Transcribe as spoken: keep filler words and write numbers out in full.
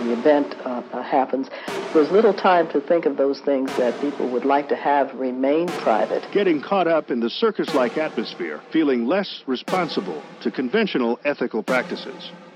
the event uh, uh, happens, there's little time to think of those things that people would like to have remain private. Getting caught up in the circus-like atmosphere, feeling less responsible to conventional ethical practices.